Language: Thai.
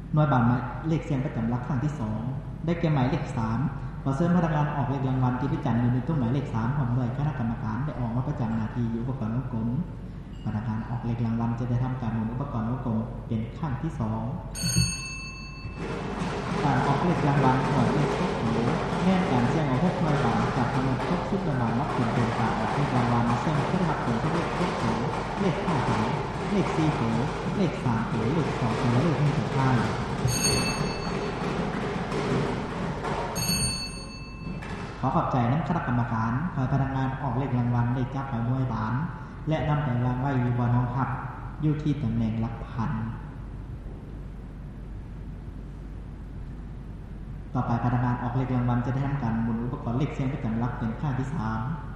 หน่วยบานหมายเลขเสียงประจำหลักครั้งที่2ได้แก่หมายเลข3ขอเชิญพนักงานออกเลขรางวัลที่ประจำอยู่ในตู้หมายเลข3ของหน่วยคณะกรรมการได้ออกมาประจำหน้าที่อยู่อุปกรณ์วงกลมพนักงานออกเลขรางวัลจะได้ทำการหมุนอุปกรณ์วงกลมเป็นครั้งที่2การออกเลขรางวัลหน่วยเลขทุกหรือแน่นการเสี่ยงเอา6หน่วยบาทจากจำนวนครบ10หน่วยบาทนับเป็นการออกเลขรางวัลเสี่ยงเพื่อรับผลที่เลขทุกหรือเลข5หรือเลข4หรือเลข3หรือเลข2หรือเลข1ถึง5ขอขอบใจนักคณะกรรมการคอยพนักงานออกเลขรางวัลได้จับเอาหน่วยบาทและนำไปวางไว้อยู่บนห้องพักอยู่ที่ตำแหน่งหลักพันต่อไปพนักงานออกเลขรางวัลจะได้ทำการหมุนอุปกรณ์เลขเสียงประจำหลักเป็นครั้งที่3